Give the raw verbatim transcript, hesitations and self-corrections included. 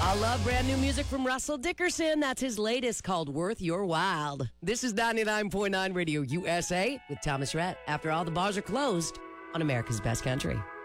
I love brand new music from Russell Dickerson. That's his latest called Worth Your While. This is ninety-nine point nine Radio U S A with Thomas Rhett. After all the bars are closed on America's Best Country.